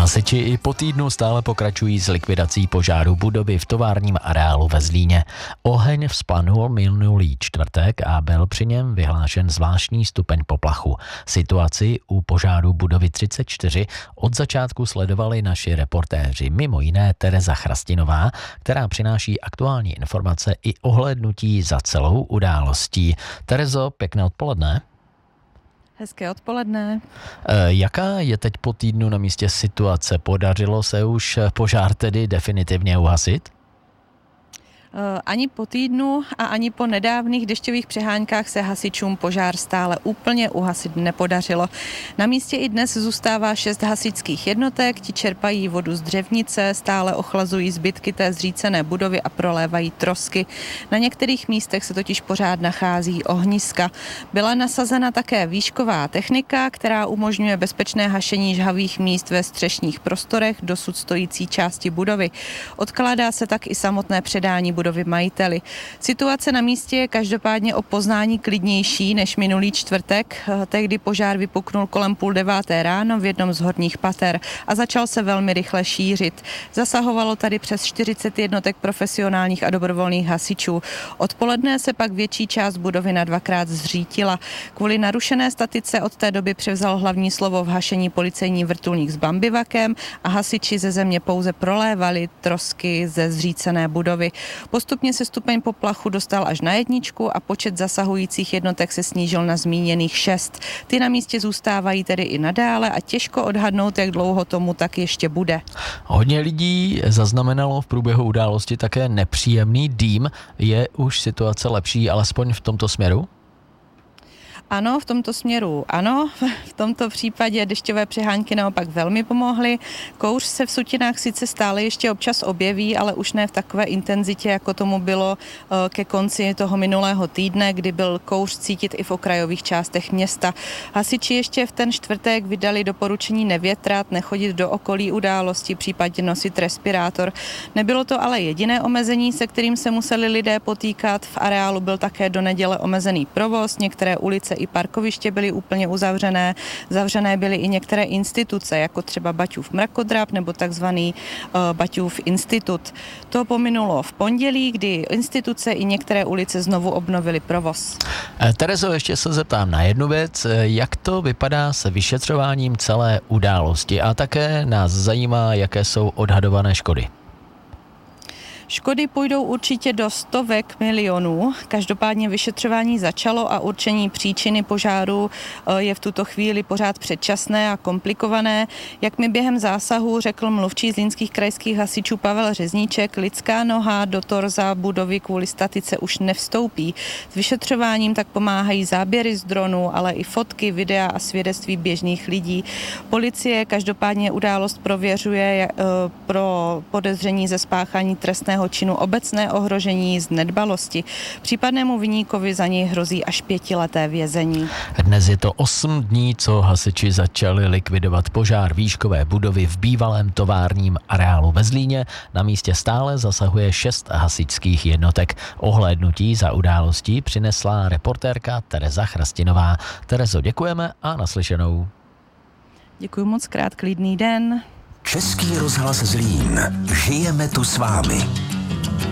Hasiči i po týdnu stále pokračují s likvidací požáru budovy v továrním areálu ve Zlíně. Oheň vzplanul minulý čtvrtek a byl při něm vyhlášen zvláštní stupeň poplachu. Situaci u požáru budovy 34 od začátku sledovali naši reportéři, mimo jiné Tereza Chrastinová, která přináší aktuální informace i ohlédnutí za celou událostí. Terezo, pěkné odpoledne. Hezké odpoledne. Jaká je teď po týdnu na místě situace? Podařilo se už požár tedy definitivně uhasit? Ani po týdnu a ani po nedávných dešťových přeháňkách se hasičům požár stále úplně uhasit nepodařilo. Na místě i dnes zůstává 6 hasičských jednotek, ti čerpají vodu z dřevnice, stále ochlazují zbytky té zřícené budovy a prolévají trosky. Na některých místech se totiž pořád nachází ohniska. Byla nasazena také výšková technika, která umožňuje bezpečné hašení žhavých míst ve střešních prostorech dosud stojící části budovy. Odkládá se tak i samotné předání budovy majiteli. Situace na místě je každopádně o poznání klidnější než minulý čtvrtek. Tehdy požár vypuknul kolem 8:30 ráno v jednom z horních pater a začal se velmi rychle šířit. Zasahovalo tady přes 40 jednotek profesionálních a dobrovolných hasičů. Odpoledne se pak větší část budovy na dvakrát zřítila. Kvůli narušené statice od té doby převzal hlavní slovo v hašení policejní vrtulník s bambivakem a hasiči ze země pouze prolévali trosky ze zřícené budovy. Postupně se stupeň poplachu dostal až na 1 a počet zasahujících jednotek se snížil na zmíněných 6. Ty na místě zůstávají tedy i nadále a těžko odhadnout, jak dlouho tomu tak ještě bude. Hodně lidí zaznamenalo v průběhu události také nepříjemný dým. Je už situace lepší, alespoň v tomto směru? Ano, v tomto směru ano. V tomto případě dešťové přehánky naopak velmi pomohly. Kouř se v sutinách sice stále ještě občas objeví, ale už ne v takové intenzitě, jako tomu bylo ke konci toho minulého týdne, kdy byl kouř cítit i v okrajových částech města. Hasiči ještě v ten čtvrtek vydali doporučení nevětrat, nechodit do okolí události, případně nosit respirátor. Nebylo to ale jediné omezení, se kterým se museli lidé potýkat. V areálu byl také do neděle omezený provoz, některé ulice i parkoviště byly úplně uzavřené. Zavřené byly i některé instituce, jako třeba Baťův mrakodrap nebo takzvaný Baťův institut. To pominulo v pondělí, kdy instituce i některé ulice znovu obnovily provoz. Terezo, ještě se zeptám na jednu věc. Jak to vypadá se vyšetřováním celé události? A také nás zajímá, jaké jsou odhadované škody. Škody půjdou určitě do stovek milionů. Každopádně vyšetřování začalo a určení příčiny požáru je v tuto chvíli pořád předčasné a komplikované. Jak mi během zásahu řekl mluvčí zlínských krajských hasičů Pavel Řezníček, lidská noha do torza budovy kvůli statice už nevstoupí. S vyšetřováním tak pomáhají záběry z dronu, ale i fotky, videa a svědectví běžných lidí. Policie každopádně událost prověřuje pro podezření ze spáchání trestného činu obecné ohrožení z nedbalosti. Případnému viníkovi za něj hrozí až 5leté vězení. Dnes je to 8 dní, co hasiči začali likvidovat požár výškové budovy v bývalém továrním areálu ve Zlíně. Na místě stále zasahuje 6 hasičských jednotek. Ohlédnutí za událostí přinesla reportérka Tereza Chrastinová. Terezo, děkujeme a naslyšenou. Děkuji moc krát, klidný den. Český rozhlas Zlín. Žijeme tu s vámi.